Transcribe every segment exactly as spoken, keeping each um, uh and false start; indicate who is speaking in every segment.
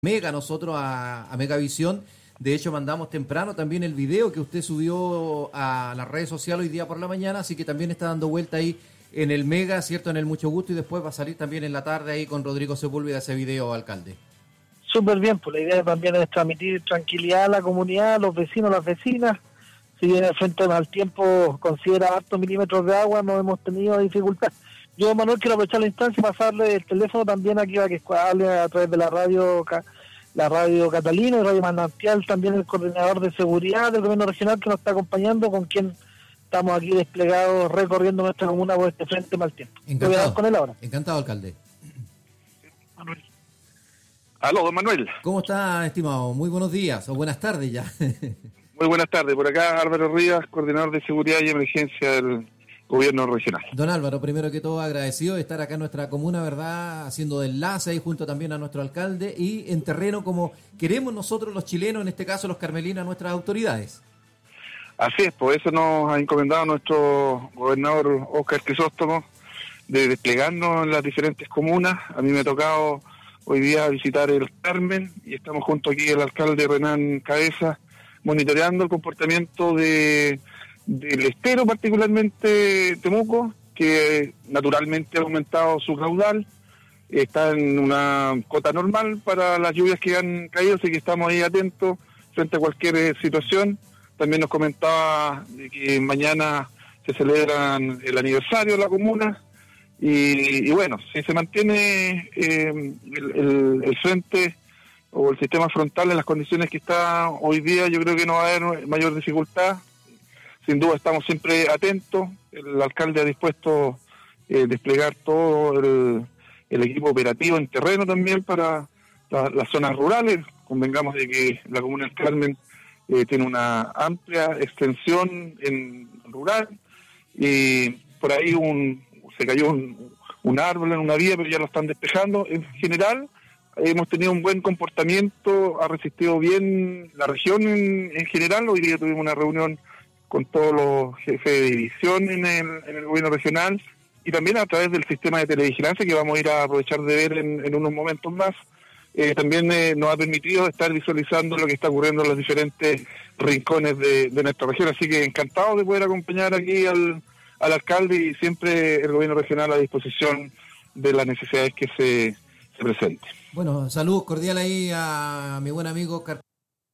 Speaker 1: Mega, nosotros a, a Megavisión. De hecho, mandamos temprano también el video que usted subió a las redes sociales hoy día por la mañana, así que también está dando vuelta ahí en el Mega, ¿cierto? En el Mucho Gusto, y después va a salir también en la tarde ahí con Rodrigo Sepúlveda ese video, alcalde.
Speaker 2: Súper bien, pues la idea también es transmitir tranquilidad a la comunidad, a los vecinos, a las vecinas. Si bien el frente al tiempo considera hartos milímetros de agua, no hemos tenido dificultad. Yo, Manuel, quiero aprovechar la instancia y pasarle el teléfono también aquí para que hable a través de la radio la radio Catalina y Radio Manantial, también el coordinador de seguridad del gobierno regional que nos está acompañando, con quien estamos aquí desplegados recorriendo nuestra comuna por este frente mal tiempo.
Speaker 1: Encantado.
Speaker 2: Voy a dar con él ahora.
Speaker 1: Encantado, alcalde.
Speaker 3: Manuel. Aló, don Manuel.
Speaker 1: ¿Cómo está, estimado? Muy buenos días, o buenas tardes ya.
Speaker 3: Muy buenas tardes. Por acá Álvaro Rivas, coordinador de seguridad y emergencia del gobierno regional.
Speaker 1: Don Álvaro, primero que todo agradecido de estar acá en nuestra comuna, ¿verdad? Haciendo de enlace ahí junto también a nuestro alcalde y en terreno como queremos nosotros los chilenos, en este caso los carmelinos, a nuestras autoridades.
Speaker 3: Así es, por eso nos ha encomendado nuestro gobernador Óscar Crisóstomo de desplegarnos en las diferentes comunas. A mí me ha tocado hoy día visitar el Carmen y estamos junto aquí el alcalde Renán Cabeza monitoreando el comportamiento de del estero, particularmente Temuco, que naturalmente ha aumentado su caudal, está en una cota normal para las lluvias que han caído, así que estamos ahí atentos frente a cualquier situación. También nos comentaba de que mañana se celebran el aniversario de la comuna y, y bueno, si se mantiene eh, el, el, el frente o el sistema frontal en las condiciones que está hoy día, yo creo que no va a haber mayor dificultad. Sin duda estamos siempre atentos, el alcalde ha dispuesto eh, desplegar todo el, el equipo operativo en terreno también para la, las zonas rurales. Convengamos de que la comuna del Carmen eh, tiene una amplia extensión en rural y por ahí un, se cayó un, un árbol en una vía, pero ya lo están despejando. En general hemos tenido un buen comportamiento, ha resistido bien la región en, en general. Hoy día tuvimos una reunión con todos los jefes de división en el, en el gobierno regional y también a través del sistema de televigilancia que vamos a ir a aprovechar de ver en, en unos momentos más. Eh, también eh, nos ha permitido estar visualizando lo que está ocurriendo en los diferentes rincones de, de nuestra región, así que encantado de poder acompañar aquí al, al alcalde y siempre el gobierno regional a disposición de las necesidades que se, se presenten.
Speaker 1: Bueno, saludos cordiales ahí a mi buen amigo Car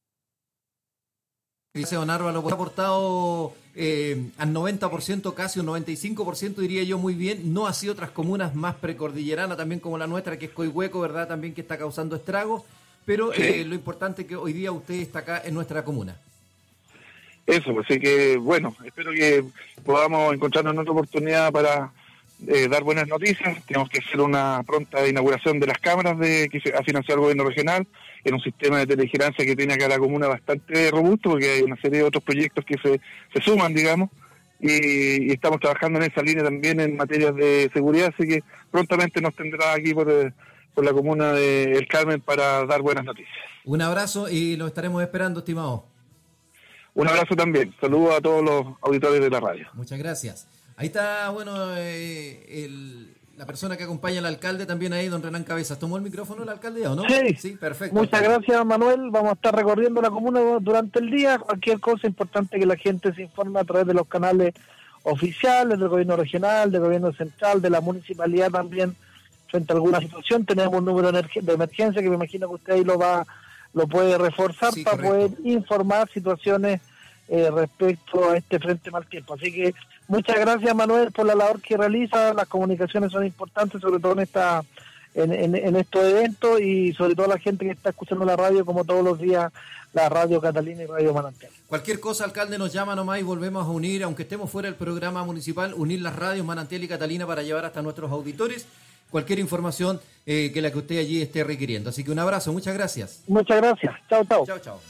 Speaker 1: Dice don Álvaro, ha aportado eh, al noventa por ciento, casi un noventa y cinco por ciento diría yo, muy bien. No así otras comunas más precordilleranas también como la nuestra, que es Coihueco, ¿verdad? También que está causando estragos. Pero sí. eh, lo importante es que hoy día usted está acá en nuestra comuna.
Speaker 3: Eso, así que bueno, espero que podamos encontrarnos en otra oportunidad para eh, dar buenas noticias. Tenemos que hacer una pronta inauguración de las cámaras de que ha financiado el gobierno regional en un sistema de televigilancia que tiene acá la comuna bastante robusto, porque hay una serie de otros proyectos que se, se suman, digamos, y, y estamos trabajando en esa línea también en materias de seguridad, así que prontamente nos tendrá aquí por, por la comuna de El Carmen para dar buenas noticias.
Speaker 1: Un abrazo y lo estaremos esperando, estimado.
Speaker 3: Un abrazo también. Saludos a todos los auditores de la radio.
Speaker 1: Muchas gracias. Ahí está, bueno, eh, el... la persona que acompaña al alcalde también ahí, don Renán Cabezas. ¿Tomó el micrófono el alcalde o no?
Speaker 2: Sí,
Speaker 1: sí, perfecto.
Speaker 2: Muchas gracias, Manuel. Vamos a estar recorriendo la comuna durante el día. Cualquier cosa importante que la gente se informe a través de los canales oficiales del gobierno regional, del gobierno central, de la municipalidad también, frente a alguna situación. Tenemos un número de emergencia que me imagino que usted ahí lo va lo puede reforzar sí, para correcto. Poder informar situaciones eh, respecto a este frente mal tiempo. Así que muchas gracias, Manuel, por la labor que realiza. Las comunicaciones son importantes, sobre todo en esta en, en, en estos eventos, y sobre todo la gente que está escuchando la radio, como todos los días, la Radio Catalina y Radio Manantial.
Speaker 1: Cualquier cosa, alcalde, nos llama nomás y volvemos a unir, aunque estemos fuera del programa municipal, unir las radios Manantial y Catalina para llevar hasta nuestros auditores cualquier información eh, que la que usted allí esté requiriendo. Así que un abrazo, muchas gracias.
Speaker 2: Muchas gracias. Chao, chao.
Speaker 1: Chao, chao.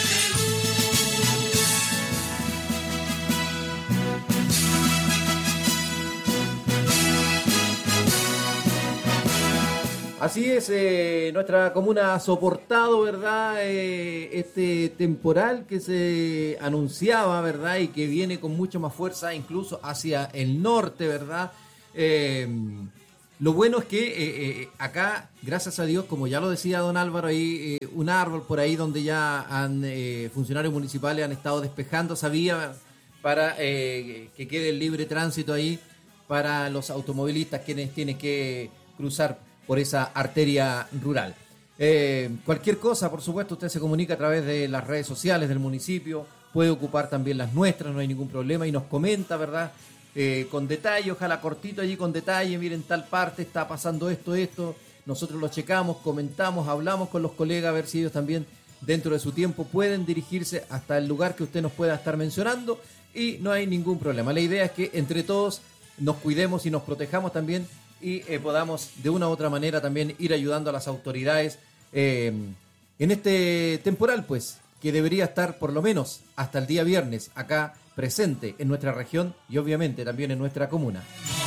Speaker 1: Así es, eh, nuestra comuna ha soportado, ¿verdad?, eh, este temporal que se anunciaba, ¿verdad?, y que viene con mucho más fuerza incluso hacia el norte, ¿verdad?, eh, Lo bueno es que eh, eh, acá, gracias a Dios, como ya lo decía don Álvaro, hay eh, un árbol por ahí donde ya han eh, funcionarios municipales han estado despejando esa vía para eh, que quede el libre tránsito ahí para los automovilistas quienes tienen que cruzar por esa arteria rural. Eh, cualquier cosa, por supuesto, usted se comunica a través de las redes sociales del municipio, puede ocupar también las nuestras, no hay ningún problema, y nos comenta, ¿verdad?, Eh, con detalle, ojalá cortito allí con detalle, miren, tal parte está pasando esto, esto, nosotros lo checamos, comentamos, hablamos con los colegas a ver si ellos también dentro de su tiempo pueden dirigirse hasta el lugar que usted nos pueda estar mencionando, y no hay ningún problema. La idea es que entre todos nos cuidemos y nos protejamos también, y eh, podamos de una u otra manera también ir ayudando a las autoridades eh, en este temporal, pues, que debería estar por lo menos hasta el día viernes acá presente en nuestra región y obviamente también en nuestra comuna.